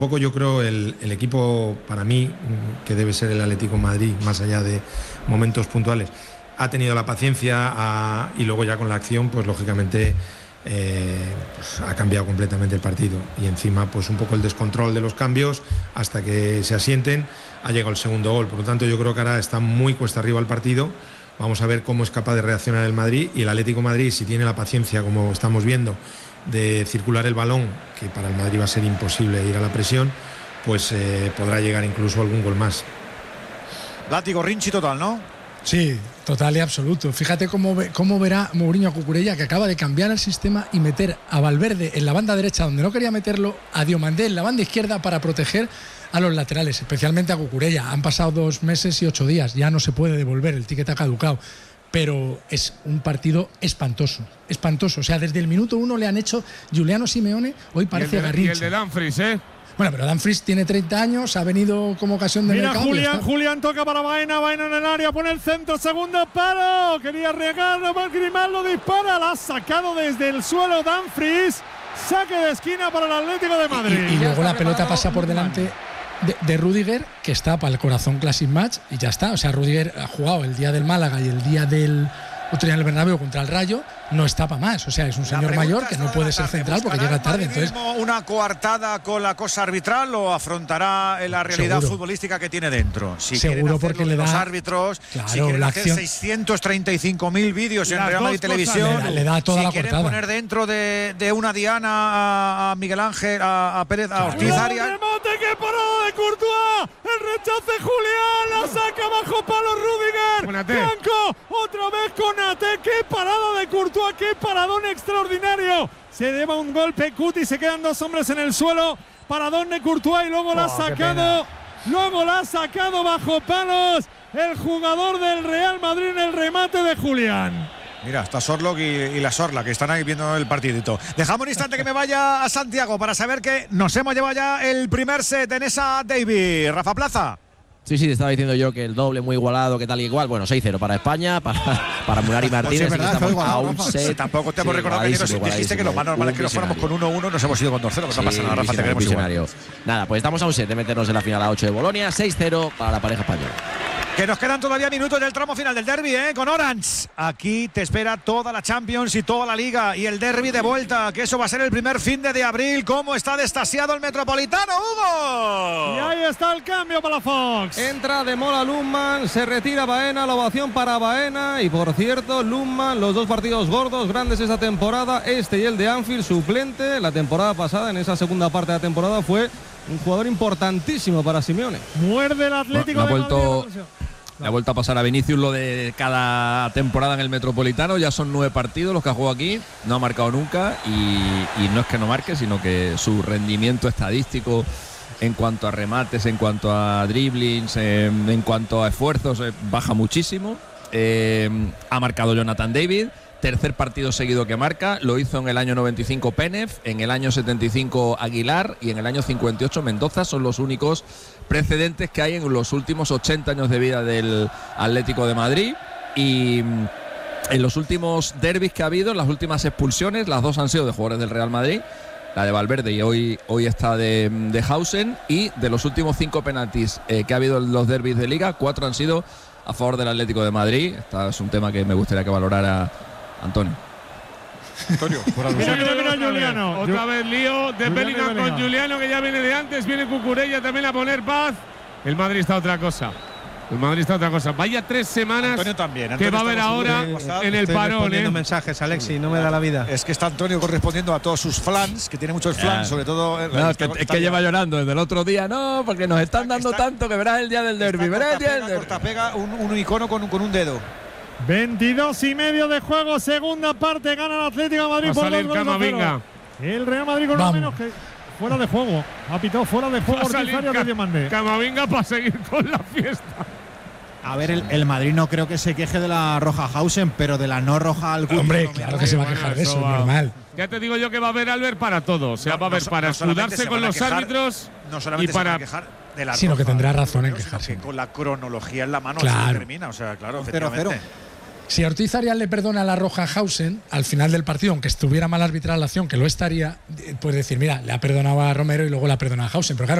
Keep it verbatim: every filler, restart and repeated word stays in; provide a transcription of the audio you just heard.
poco yo creo el, el equipo, para mí, que debe ser el Atlético de Madrid, más allá de momentos puntuales, ha tenido la paciencia a, y luego ya con la acción, pues lógicamente eh, pues ha cambiado completamente el partido. Y encima, pues un poco el descontrol de los cambios hasta que se asienten, ha llegado el segundo gol. Por lo tanto, yo creo que ahora está muy cuesta arriba el partido. Vamos a ver cómo es capaz de reaccionar el Madrid, y el Atlético de Madrid, si tiene la paciencia, como estamos viendo, de circular el balón, que para el Madrid va a ser imposible ir a la presión, pues eh, podrá llegar incluso algún gol más. Látigo, Rinchi total, ¿no? Sí, total y absoluto. Fíjate cómo, ve, cómo verá Mourinho a Cucurella, que acaba de cambiar el sistema y meter a Valverde en la banda derecha donde no quería meterlo, a Diomandé en la banda izquierda para proteger a los laterales, especialmente a Cucurella. Han pasado dos meses y ocho días, ya no se puede devolver, el ticket ha caducado. Pero es un partido espantoso, espantoso. O sea, desde el minuto uno le han hecho Giuliano Simeone, hoy parece y el de, Garrincha. Y el de Dumfries, ¿eh? Bueno, pero Dumfries tiene treinta años, ha venido como ocasión de Mira mercado. Julián, Julián toca para Baena, Baena en el área, pone el centro, segundo palo. Quería arriesgarlo, Grimaldo dispara, la ha sacado desde el suelo Dumfries. Saque de esquina para el Atlético de Madrid. Y, y, y luego la pelota pasa por delante de, de Rüdiger, que está para el Corazón Classic Match, y ya está. O sea, Rüdiger ha jugado el día del Málaga y el día del otro día en el Bernabéu contra el Rayo, no está para más. O sea, es un señor mayor que no puede ser central porque llega tarde. Entonces, ¿una coartada con la cosa arbitral o afrontará la realidad seguro, futbolística que tiene dentro? Si seguro, porque le da los árbitros, claro, si quieren la hacer acción, seiscientos treinta y cinco mil vídeos en Real Madrid Televisión, le da, le da toda si la quieren cortada. poner dentro de, de una diana a, a Miguel Ángel, a, a Pérez, a Ortiz Arias. ¡El remate que paró de Courtois! ¡El rechace Julián! ¡La saca bajo palo Rüdiger! ¡Blanco! ¡Otra vez con Ate! ¡Qué parada de Courtois! ¡Qué paradón extraordinario! Se lleva un golpe Cuti, se quedan dos hombres en el suelo. Paradón de Courtois y luego oh, la ha sacado. Luego la ha sacado bajo palos el jugador del Real Madrid en el remate de Julián. Mira, está Sorlock y, y la Sorla, que están ahí viendo el partidito. Dejamos un instante que me vaya a Santiago para saber que nos hemos llevado ya el primer set en esa Davy. Rafa Plaza. Sí, sí, te estaba diciendo yo que el doble muy igualado, que tal y igual. Bueno, seis cero para España, para, para Munar y Martínez. Pues sí, verdad, estamos igualado, a un Rafa. set. Tampoco te hemos sí, recordado que dijiste que lo más normal es que nos fuéramos con uno uno, nos hemos ido con dos cero, que sí, no pasa nada, Rafa, te queremos igual. Nada, pues estamos a un set de meternos en la final a ocho de Bolonia, seis cero para la pareja española. Que nos quedan todavía minutos del tramo final del derbi, ¿eh? Con Orange. Aquí te espera toda la Champions y toda la Liga y el derbi de vuelta, que eso va a ser el primer fin de, de abril. ¿Cómo está destasiado el Metropolitano, Hugo? Y ahí está el cambio para Fox. Entra de Mola Lundman, se retira Baena, la ovación para Baena. Y por cierto, Lundman, los dos partidos gordos, grandes esta temporada, este y el de Anfield, suplente. La temporada pasada, en esa segunda parte de la temporada, fue un jugador importantísimo para Simeone. Muerde el Atlético bueno, de vuelto, Madrid. Le ha vuelto a pasar a Vinicius lo de cada temporada en el Metropolitano. Ya son nueve partidos los que ha jugado aquí. No ha marcado nunca. Y, y no es que no marque, sino que su rendimiento estadístico en cuanto a remates, en cuanto a driblings, eh, en cuanto a esfuerzos, eh, baja muchísimo. Eh, ha marcado Jonathan David. Tercer partido seguido que marca. Lo hizo en el año noventa y cinco Penef, en el año setenta y cinco Aguilar y en el año cincuenta y ocho Mendoza. Son los únicos precedentes que hay en los últimos ochenta años de vida del Atlético de Madrid. Y en los últimos derbis que ha habido, en las últimas expulsiones, las dos han sido de jugadores del Real Madrid. La de Valverde y hoy, hoy está de, de Hausen. Y de los últimos cinco penaltis eh, que ha habido en los derbis de Liga, cuatro han sido a favor del Atlético de Madrid. Este es un tema que me gustaría que valorara Antonio. Antonio, por mira, mira, mira, Giuliano. Otra vez lío de Bellingham con Giuliano, que ya viene de antes. Viene Cucurella también a poner paz. El Madrid está otra cosa. El Madrid está otra cosa. Vaya tres semanas Antonio también, Antonio que va a haber ahora en el Estoy parón. respondiendo ¿eh? mensajes, Alexi, no me da la vida. Es que está Antonio correspondiendo a todos sus flans, que tiene muchos flans, sobre todo. No, es que, es que lleva llorando desde el otro día, no, porque nos están dando está, tanto que verás el día del derbi. Verás el día del derbi. Cortapega, un, un icono con, con un dedo. veintidós y medio de juego, segunda parte, gana el Atlético de Madrid va por a salir Camavinga. El Real Madrid con uno menos que fuera de juego. Ha pitado fuera de juego Ortiz Arias de Diomandé. Camavinga para seguir con la fiesta. A ver, el, el Madrid no creo que se queje de la roja Hausen, pero de la no roja al Cuti. Hombre, claro que se va a quejar de eso, es normal. Ya te digo yo que va a haber Albert para todo. O sea, no, va a haber no, para no escudarse con los quejar, árbitros no solamente y para. Se quejar de la sino roja, que tendrá razón en quejarse. Con la cronología en la mano claro. se termina. O sea, claro, efectivamente. Si Ortiz Arias le perdona la roja a Hausen al final del partido, aunque estuviera mal arbitrada la acción, que lo estaría, pues decir, mira, le ha perdonado a Romero y luego le ha perdonado a Hausen. Pero claro,